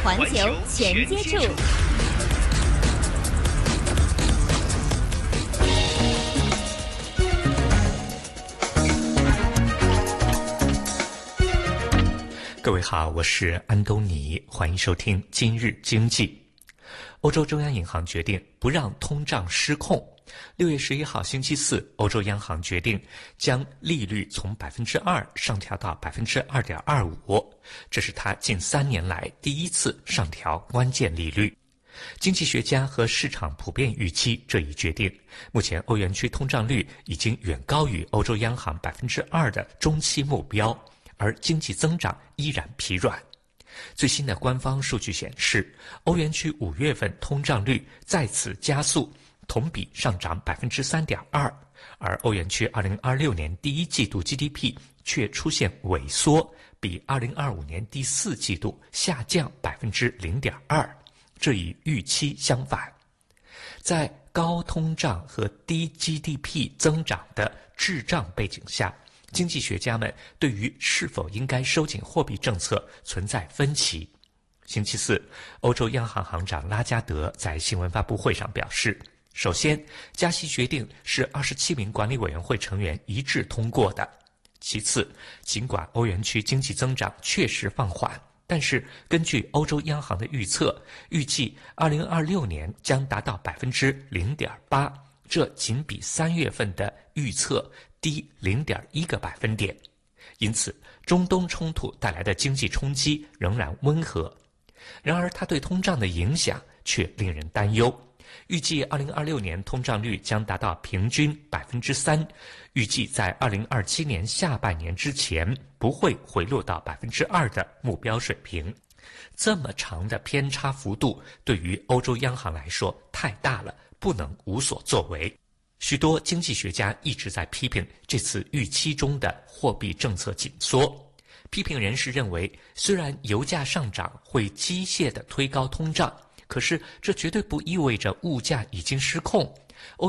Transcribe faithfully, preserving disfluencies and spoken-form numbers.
环球全接触。 各位好，我是安东尼，欢迎收听今日经济。欧洲中央银行决定不让通胀失控。六月十一号星期四，欧洲央行决定将利率从百分之二上调到百分之二点二五，这是它近三年来第一次上调关键利率。经济学家和市场普遍预期这一决定。目前欧元区通胀率已经远高于欧洲央行百分之二的中期目标，而经济增长依然疲软。最新的官方数据显示，欧元区五月份通胀率再次加速，同比上涨 百分之三点二， 而欧元区二零二六年第一季度 G D P 却出现萎缩，比二零二五年第四季度下降 百分之零点二， 这与预期相反。在高通胀和低 G D P 增长的滞胀背景下，经济学家们对于是否应该收紧货币政策存在分歧。星期四，欧洲央行行长拉加德在新闻发布会上表示，首先，加息决定是二十七名管理委员会成员一致通过的。其次，尽管欧元区经济增长确实放缓，但是根据欧洲央行的预测，预计二零二六年将达到 百分之零点八， 这仅比三月份的预测低 零点一个百分点。因此，中东冲突带来的经济冲击仍然温和。然而，它对通胀的影响却令人担忧。预计二零二六年通胀率将达到平均 百分之三， 预计在二零二七年下半年之前不会回落到 百分之二 的目标水平。这么长的偏差幅度对于欧洲央行来说太大了，不能无所作为。许多经济学家一直在批评这次预期中的货币政策紧缩。批评人士认为，虽然油价上涨会机械地推高通胀，可是这绝对不意味着物价已经失控。